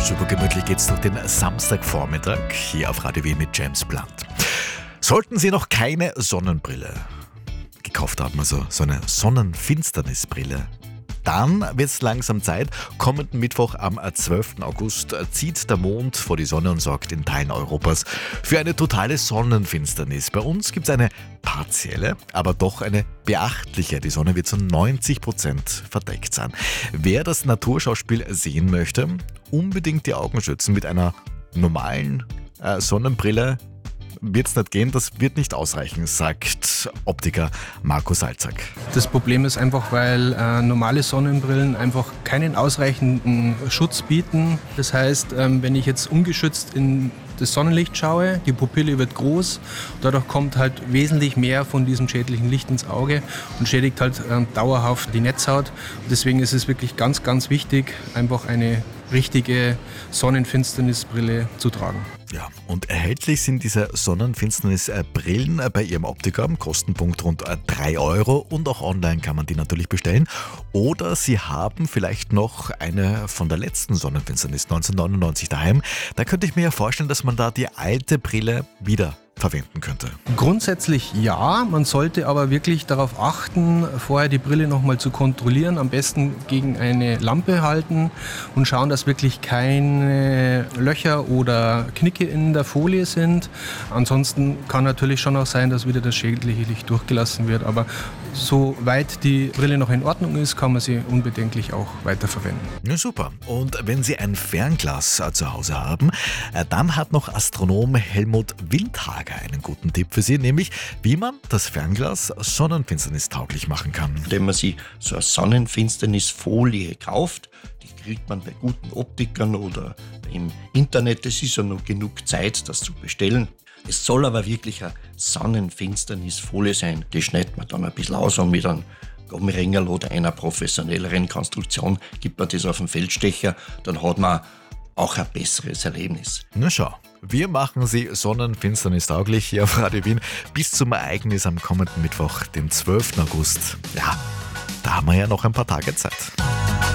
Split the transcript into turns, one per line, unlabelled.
Super gemütlich geht's durch den Samstagvormittag hier auf Radio Wien mit James Blunt. Sollten Sie noch keine Sonnenbrille gekauft haben, also so eine Sonnenfinsternisbrille, dann wird es langsam Zeit. Kommenden Mittwoch am 12. August zieht der Mond vor die Sonne und sorgt in Teilen Europas für eine totale Sonnenfinsternis. Bei uns gibt es eine partielle, aber doch eine beachtliche. Die Sonne wird zu 90% verdeckt sein. Wer das Naturschauspiel sehen möchte, unbedingt die Augen schützen. Mit einer normalen Sonnenbrille wird es nicht gehen, das wird nicht ausreichen, sagt Optiker Marco Salzak.
Das Problem ist einfach, weil normale Sonnenbrillen einfach keinen ausreichenden Schutz bieten. Das heißt, wenn ich jetzt ungeschützt in das Sonnenlicht schaue, die Pupille wird groß, dadurch kommt halt wesentlich mehr von diesem schädlichen Licht ins Auge und schädigt halt dauerhaft die Netzhaut. Und deswegen ist es wirklich ganz, ganz wichtig, einfach eine richtige Sonnenfinsternisbrille zu tragen.
Ja, und erhältlich sind diese Sonnenfinsternisbrillen bei Ihrem Optiker am Kostenpunkt rund 3 Euro und auch online kann man die natürlich bestellen. Oder Sie haben vielleicht noch eine von der letzten Sonnenfinsternis 1999 daheim. Da könnte ich mir ja vorstellen, dass man da die alte Brille wieder verwenden könnte.
Grundsätzlich ja, man sollte aber wirklich darauf achten, vorher die Brille nochmal zu kontrollieren, am besten gegen eine Lampe halten und schauen, dass wirklich keine Löcher oder Knicke in der Folie sind. Ansonsten kann natürlich schon auch sein, dass wieder das schädliche Licht durchgelassen wird, aber soweit die Brille noch in Ordnung ist, kann man sie unbedenklich auch weiterverwenden.
Ja, super. Und wenn Sie ein Fernglas zu Hause haben, dann hat noch Astronom Helmut Wildhager einen guten Tipp für Sie, nämlich wie man das Fernglas sonnenfinsternistauglich machen kann.
Wenn man sich so eine Sonnenfinsternisfolie kauft, die kriegt man bei guten Optikern oder im Internet. Es ist ja noch genug Zeit, das zu bestellen. Es soll aber wirklich eine Sonnenfinsternisfolie sein. Die schneidet man dann ein bisschen aus und mit einem Gummiringel oder einer professionelleren Konstruktion gibt man das auf den Feldstecher. Dann hat man auch ein besseres Erlebnis.
Na schau, wir machen Sie sonnenfinsternistauglich hier auf Radio Wien bis zum Ereignis am kommenden Mittwoch, den 12. August. Ja, da haben wir ja noch ein paar Tage Zeit.